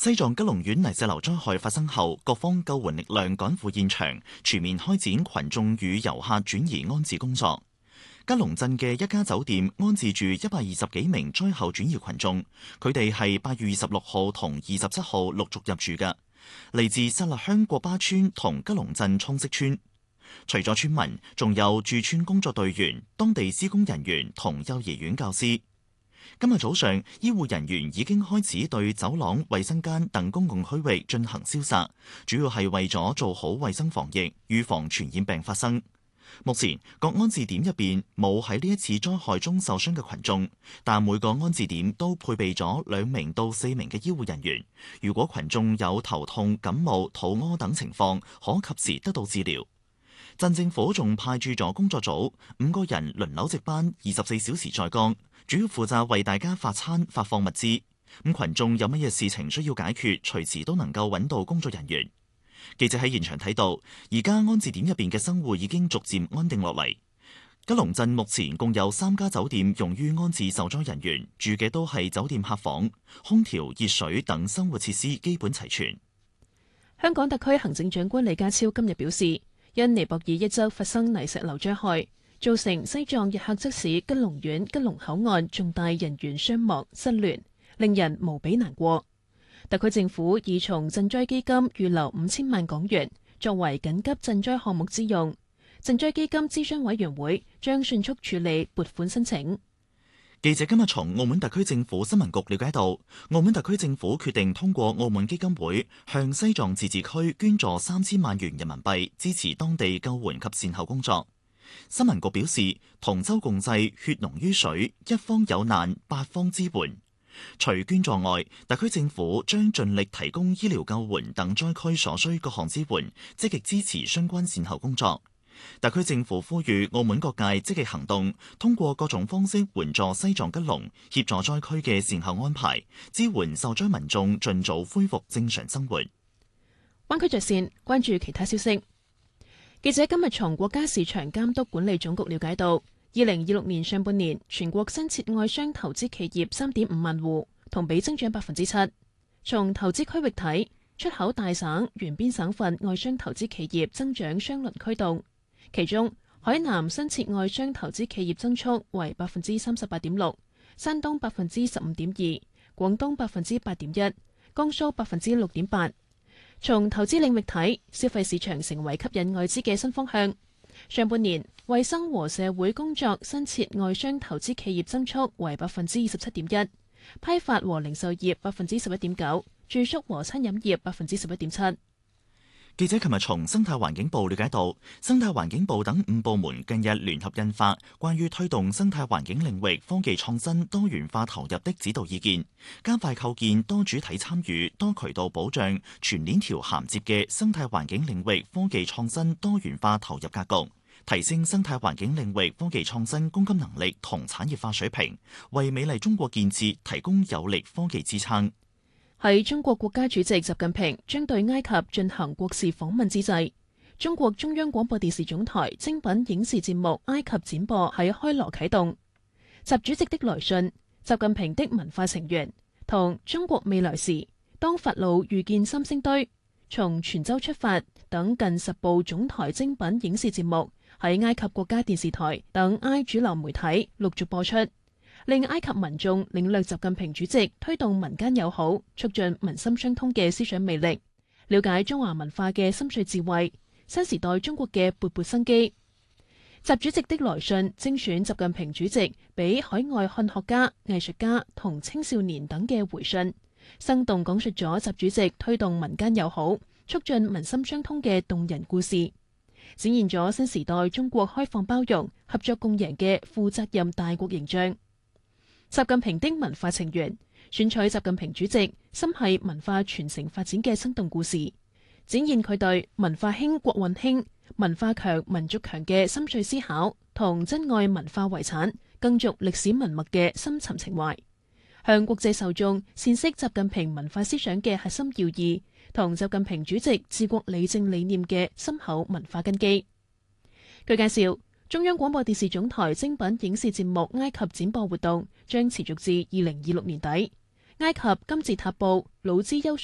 西藏吉隆縣泥石流災害發生後，各方救援力量趕赴現場，全面開展群眾與遊客轉移安置工作。吉隆鎮嘅一家酒店安置住120幾名災後轉移群眾，佢哋係8月26號同27號陸續入住嘅，嚟自薩勒鄉國巴村同吉隆鎮涌色村。除咗村民，仲有駐村工作隊員、當地施工人員同幼兒園教師。今日早上，醫護人員已經開始對走廊、衛生間等公共區域進行消殺，主要係為咗做好衛生防疫，預防傳染病發生。目前，各安置點入邊冇喺呢一次災害中受傷嘅群眾，但每個安置點都配備咗2名到4名嘅醫護人員。如果群眾有頭痛、感冒、肚屙等情況，可及時得到治療。鎮政府仲派駐咗工作組，5個人輪流值班，24小時在崗，主要負責為大家發餐、發放物資。咁群眾有乜嘢事情需要解決，隨時都能夠揾到工作人員。記者喺現場睇到，而家安置點入邊嘅生活已經逐漸安定落嚟。吉隆鎮目前共有3家酒店用於安置受災人員，住嘅都係酒店客房，空調、熱水等生活設施基本齊全。 香港特區行政長官李家超今日表示，因尼泊爾一側發生泥石流災害，造成西藏日喀則市吉隆縣吉隆口岸重大人員傷亡失聯，令人無比難過。特區政府已從賑災基金預留5000萬港元作為緊急賑災項目之用，賑災基金諮詢委員會將迅速處理撥款申請。 記者今日從澳門特區政府新聞局了解到，澳門特區政府決定通過澳門基金會向西藏自治區捐助3000萬元人民幣，支持當地救援及善後工作。新聞局表示，同舟共濟，血濃於水，一方有難，八方支援。除捐助外，特區政府將盡力提供醫療救援等災區所需各項支援，積極支持相關善後工作。特區政府呼籲澳門各界積極行動，通過各種方式援助西藏吉隆，協助災區嘅善後安排，支援受災民眾盡早恢復正常生活。 灣區著線關注其他消息。記者今日從國家市場監督管理總局了解到，2026年上半年全國新設外商投資企業3.5萬戶，同比增長7%。從投資區域睇，出口大省、沿邊省份外商投資企業增長雙輪驅動。其中，海南新設外商投資企業增速為38.6%，山東15.2%，廣東8.1%，江蘇6.8%。從投資領域睇，消費市場成為吸引外資嘅新方向。上半年，衛生和社會工作新設外商投資企業增速為27.1%，批發和零售業11.9%，住宿和餐飲業11.7%。 記者琴日從生態環境部了解到，生態環境部等5部門近日聯合印發關於推動生態環境領域科技創新多元化投入的指導意見，加快構建多主體參與、多渠道保障、全鏈條銜接嘅生態環境領域科技創新多元化投入格局，提升生態環境領域科技創新供給能力同產業化水平，為美麗中國建設提供有力科技支撐。 喺中國國家主席習近平將對埃及進行國事訪問之際，中國中央廣播電視總台精品影視節目《埃及展播》喺開羅啟動。習主席的來信、習近平的文化情緣同中國未來時、當法老遇見三星堆、從泉州出發等近10部總台精品影視節目喺埃及國家電視台等埃主流媒體陸續播出，令埃及民眾領略習近平主席推動民間友好、促進民心相通嘅思想魅力，了解中華文化嘅深邃智慧、新時代中國嘅勃勃生機。習主席的來信精選習近平主席俾海外漢學家、藝術家同青少年等嘅回信，生動講述咗習主席推動民間友好、促進民心相通嘅動人故事，展現咗新時代中國開放包容、合作共贏嘅負責任大國形象。習近平的文化情緣選取習近平主席心繫文化傳承發展嘅生動故事，展現佢對文化興國運興、文化強民族強嘅深邃思考同珍愛文化遺產、更續歷史文脈嘅深沉情懷，向國際受眾闡釋習近平文化思想嘅核心要義同習近平主席治國理政理念嘅深厚文化根基。據介紹，中央廣播電視總台精品影視節目《埃及展播》活動將持續至2026年底。埃及金字塔布魯茲優